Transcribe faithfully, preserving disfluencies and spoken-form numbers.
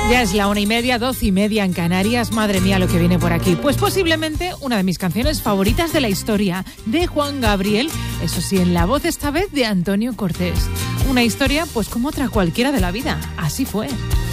Ya es la una y media, doce y media en Canarias. Madre mía, lo que viene por aquí. Pues posiblemente una de mis canciones favoritas de la historia, de Juan Gabriel. Eso sí, en la voz esta vez de Antonio Cortés. Una historia, pues como otra cualquiera de la vida. Así fue.